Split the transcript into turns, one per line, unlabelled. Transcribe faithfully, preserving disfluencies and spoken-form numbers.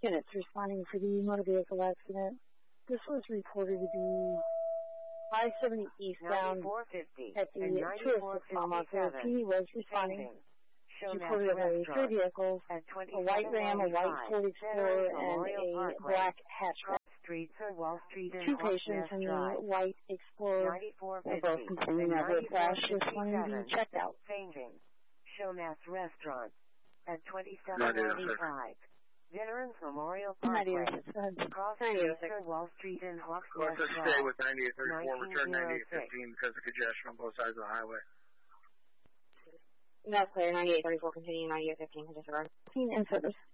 Units responding to the motor vehicle accident. This was reported to be I seventy eastbound at the tourist mile marker. P D was responding. Reported of a three vehicles, a white Ram, a white Ford Explorer, and a black hatchback. Two patients in the white Explorer were both complaining of a flash. This one being checked out.
Showmass Restaurant at twenty-seven ninety-five. Veterans Memorial Parkway, across Eastern Wall Street in Hawksworth
Let's just stay with ninety-eight thirty-four, return ninety-eight fifteen because of congestion on both sides of the highway.
That's clear, ninety-eight thirty-four, continuing ninety-eight fifteen, disregard. In service.